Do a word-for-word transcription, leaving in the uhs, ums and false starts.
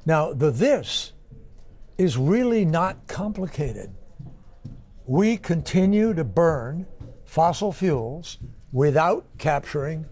Now, the this is really not complicated. We continue to burn fossil fuels without capturing